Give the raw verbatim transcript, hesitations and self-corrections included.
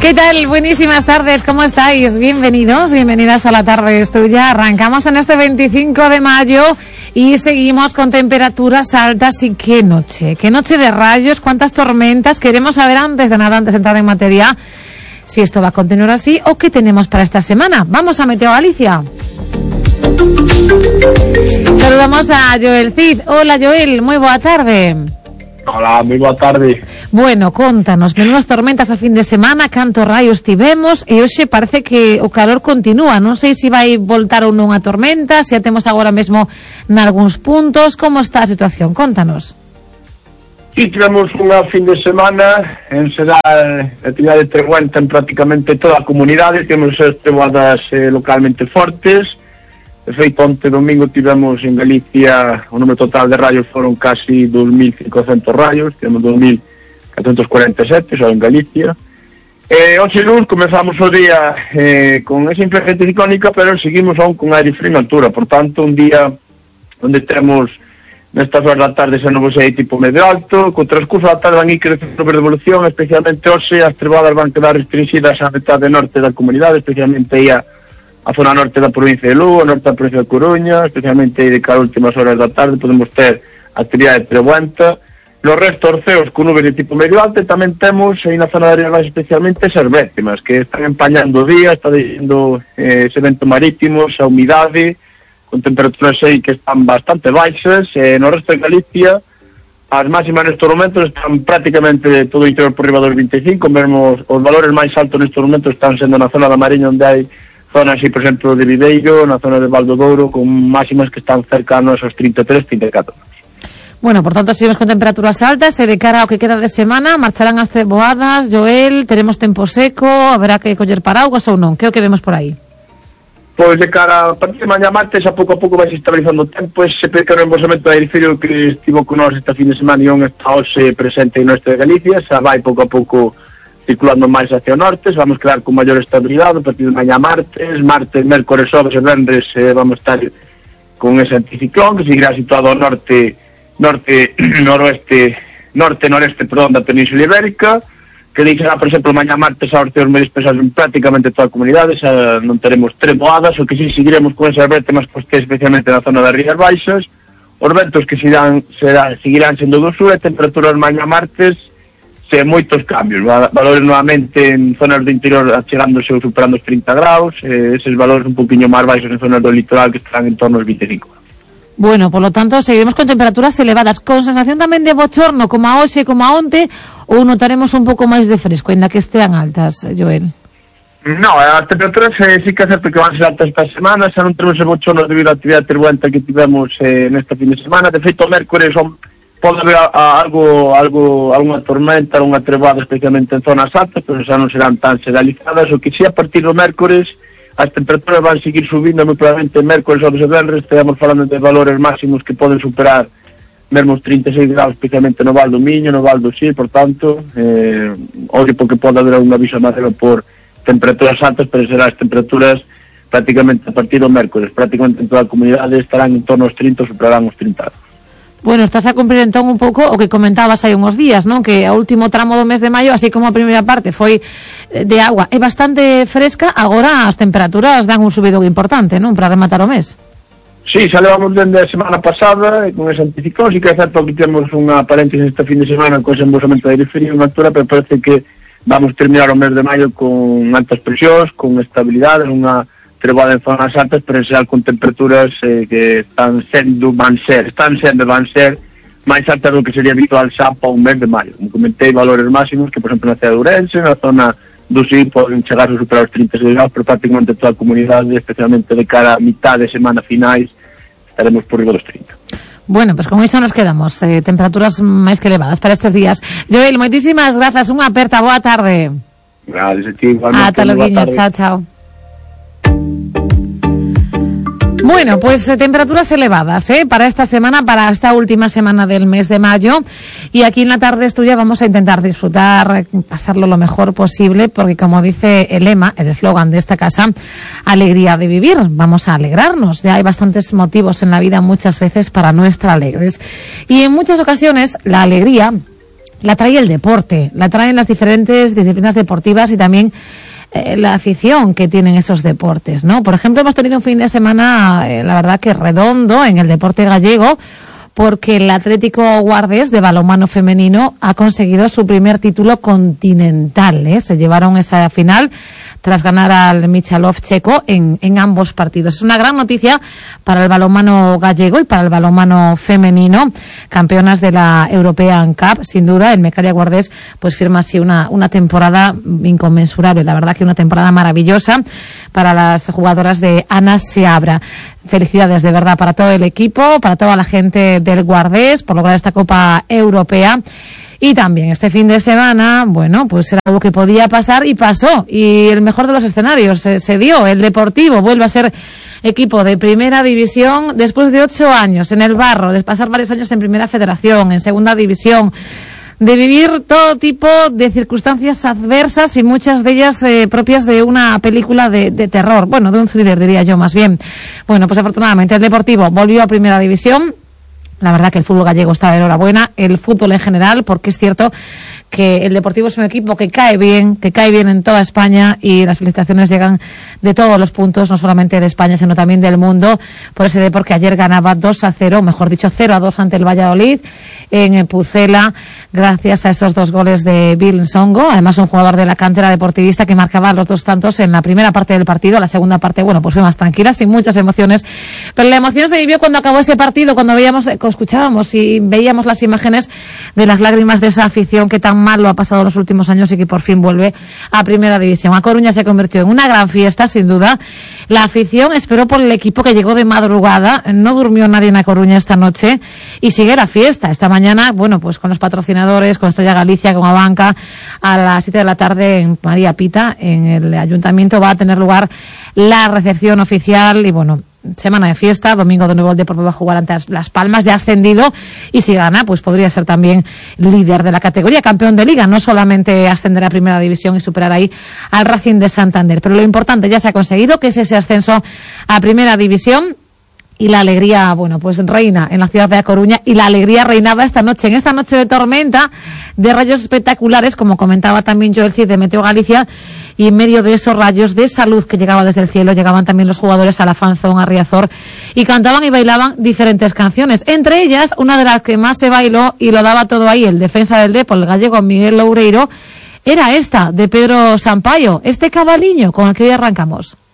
¿Qué tal? Buenísimas tardes, ¿cómo estáis? Bienvenidos, bienvenidas a La Tarde es Tuya. Arrancamos en este veinticinco de mayo y seguimos con temperaturas altas. Y qué noche, qué noche de rayos, cuántas tormentas. Queremos saber antes de nada, antes de entrar en materia, si esto va a continuar así o qué tenemos para esta semana. Vamos a Meteo Galicia. Saludamos a Joel Cid. Hola Joel, muy boa tarde. Hola, moi boa tarde. Bueno, contanos, menudas tormentas a fin de semana, cantos raios tivemos, e hoxe parece que o calor continúa, non sei se vai voltar ou non a tormenta, se a temos agora mesmo nalgúns puntos, como está a situación? Contanos. Sí, tivemos unha fin de semana en Sedal, actividade treguenta en prácticamente toda a comunidade, temos as trebadas eh, localmente fortes. De feito, onte domingo tivemos en Galicia, o número total de rayos foron casi dos mil cincocentos rayos, tivemos dos mil catrocentos cuarenta e sete só en Galicia. E hoxe luz comezamos o día eh, con esa influencia ciclónica, pero seguimos aún con aire frío na altura, por tanto, un día onde temos nestas horas da tarde ese novo sei tipo medio alto, co transcurso da tarde van ir crecendo de evolución, especialmente hoxe as trebadas van quedar restringidas á metade norte da comunidade, especialmente aí a a zona norte da provincia de Lugo, a norte da provincia de Coruña, especialmente de cara a últimas horas da tarde podemos ter actividade trebuenta. No resto dos ceos con nubes de tipo medio alto, e tamén temos aí na zona de Arenas especialmente esas vétimas que están empañando o día, está deixando eh, ese vento marítimo, esa humidade, con temperaturas aí que están bastante baixas. E no resto de Galicia as máximas nestes momentos están prácticamente todo o interior por riba dos vinte e cinco, mesmo os valores máis altos nestes momentos están sendo na zona da Mariña, onde hai zonas así, por exemplo, de Viveiro, na zona de Valdodouro, con máximas que están cercanos aos trinta e tres, trinta e catro. Bueno, por tanto, seguimos con temperaturas altas, e de cara ao que queda de semana, marcharán as treboadas, Joel, teremos tempo seco, haberá que coller paraguas ou non? Que é o que vemos por aí? Pois de cara a partir de mañá martes, a pouco a pouco vai se estabilizando o tempo, ese pequeno embolsamento de aire frío que estivo con nós esta fin de semana e non está hoxe presente no oeste de Galicia, xa vai pouco a pouco circulando máis hacia o norte, vamos quedar con maior estabilidade a partir de mañá martes, martes, mércores, xoves e venres eh, vamos estar con ese anticiclón que seguirá situado ao norte, norte, noroeste, norte, noreste, perdón, da Península Ibérica, que deixará, por exemplo, mañá martes aos ceos medio dispersos en prácticamente toda a comunidade, xa non teremos treboadas, o que si seguiremos con esas vertemas costeiras, especialmente na zona das Rías Baixas, os ventos que serán, serán, seguirán sendo do sur, e temperaturas mañá martes se moitos cambios, valores nuevamente en zonas do interior achegándose ou superando os trinta graus, eh, eses valores un poquinho máis baixos en zonas do litoral que estarán en torno aos vinte e cinco. Bueno, por lo tanto, seguiremos con temperaturas elevadas, con sensación tamén de bochorno, como a hoxe, como a onte, ou notaremos un pouco máis de fresco, ainda que estean altas, Joel? No, as temperaturas eh, sí que é certo que van ser altas esta semana, xa non temos ese bochorno debido á actividade turbulenta que tivemos eh, nesta fin de semana. De feito, o mércores son pode haber a, a algo, algo, alguna tormenta, alguna treboada, especialmente en zonas altas, pero xa non serán tan sedalizadas. O que si a partir do mércores as temperaturas van seguir subindo, moi probablemente mércores ou de venres, estamos falando de valores máximos que poden superar mesmo os trinta e seis graus, especialmente no Val do Miño, no Val do Xil, por tanto, eh, hoxe porque pode haber un aviso amarelo por temperaturas altas, pero serán as temperaturas prácticamente a partir do mércores, prácticamente en toda a comunidade estarán en torno aos trinta ou superarán os trinta. Bueno, estás a cumprir entón un pouco o que comentabas hai uns días, non? Que o último tramo do mes de maio, así como a primeira parte foi de agua é bastante fresca, agora as temperaturas dan un subidón importante, non? Para rematar o mes. Sí, xa levamos dende a semana pasada con ese anticiclón, sí que é certo que temos unha paréntesis este fin de semana con ese embolsamento de aire frío en altura, pero parece que vamos terminar o mes de maio con altas presións, con estabilidade, unha treboada en zonas altas, pero en xeral con temperaturas eh, que están sendo, van ser, están sendo, van ser máis altas do que sería habitual xa para un mes de maio. Como comentei, valores máximos que, por exemplo, na cidade de Ourense, na zona do Xil, poden chegar a superar os trinta e seis graus, pero prácticamente toda a comunidade, especialmente de cara a mitad de semana finais, estaremos por riba dos trinta. Bueno, pues con iso nos quedamos, eh, temperaturas máis que elevadas para estes días. Joel, moitísimas grazas, unha aperta, boa tarde. Gracias a ti, igualmente. Ata logo, chao, chao. Bueno, pues eh, temperaturas elevadas ¿eh? para esta semana, para esta última semana del mes de mayo. Y aquí en La Tarde es Tuya vamos a intentar disfrutar, pasarlo lo mejor posible, porque como dice el lema, el eslogan de esta casa, alegría de vivir. Vamos a alegrarnos. Ya hay bastantes motivos en la vida muchas veces para no estar alegres. Y en muchas ocasiones la alegría la trae el deporte, la traen las diferentes disciplinas deportivas y también eh, la afición que tienen esos deportes, ¿no? Por ejemplo, hemos tenido un fin de semana, eh, la verdad que redondo en el deporte gallego, porque el Atlético Guardés de balonmano femenino ha conseguido su primer título continental, ¿eh? Se llevaron esa final tras ganar al Michalov checo en, en ambos partidos. Es una gran noticia para el balonmano gallego y para el balonmano femenino. Campeonas de la European Cup, sin duda, el Mecaria Guardés pues firma así una, una temporada inconmensurable. La verdad que una temporada maravillosa para las jugadoras de Ana Seabra. Felicidades de verdad para todo el equipo, para toda la gente del Guardés por lograr esta Copa Europea. Y también este fin de semana, bueno, pues era algo que podía pasar y pasó. Y el mejor de los escenarios se, se dio. El Deportivo vuelve a ser equipo de primera división después de ocho años en el barro, de pasar varios años en primera federación, en segunda división, de vivir todo tipo de circunstancias adversas y muchas de ellas eh, propias de una película de, de terror. Bueno, de un thriller diría yo más bien. Bueno, pues afortunadamente el Deportivo volvió a primera división. La verdad que el fútbol gallego está de enhorabuena, el fútbol en general, porque es cierto que el Deportivo es un equipo que cae bien, que cae bien en toda España y las felicitaciones llegan de todos los puntos, no solamente de España, sino también del mundo, por ese deporte que ayer ganaba dos a cero, mejor dicho cero a dos ante el Valladolid en Pucela, gracias a esos dos goles de Bill Songo, además un jugador de la cantera deportivista que marcaba los dos tantos en la primera parte del partido. La segunda parte, bueno, pues fue más tranquila, sin muchas emociones, pero la emoción se vivió cuando acabó ese partido, cuando veíamos, escuchábamos y veíamos las imágenes de las lágrimas de esa afición que tan mal lo ha pasado en los últimos años y que por fin vuelve a primera división. A Coruña se convirtió en una gran fiesta, sin duda. La afición esperó por el equipo que llegó de madrugada, no durmió nadie en A Coruña esta noche y sigue la fiesta. Esta mañana, bueno, pues con los patrocinadores, con Estrella Galicia, con Abanca, a las siete de la tarde en María Pita, en el ayuntamiento, va a tener lugar la recepción oficial y bueno, semana de fiesta, domingo de nuevo el Deportivo va a jugar ante Las Palmas, ya ascendido, y si gana, pues podría ser también líder de la categoría, campeón de liga, no solamente ascender a primera división y superar ahí al Racing de Santander, pero lo importante ya se ha conseguido, que es ese ascenso a primera división. Y la alegría, bueno, pues reina en la ciudad de A Coruña y la alegría reinaba esta noche, en esta noche de tormenta, de rayos espectaculares, como comentaba también Joel Cid de Meteo Galicia, y en medio de esos rayos de salud que llegaban desde el cielo, llegaban también los jugadores a la Fanzón, a Riazor, y cantaban y bailaban diferentes canciones. Entre ellas, una de las que más se bailó y lo daba todo ahí, el defensa del Depor, el gallego Miguel Loureiro, era esta, de Pedro Sampaio, este cabaliño con el que hoy arrancamos.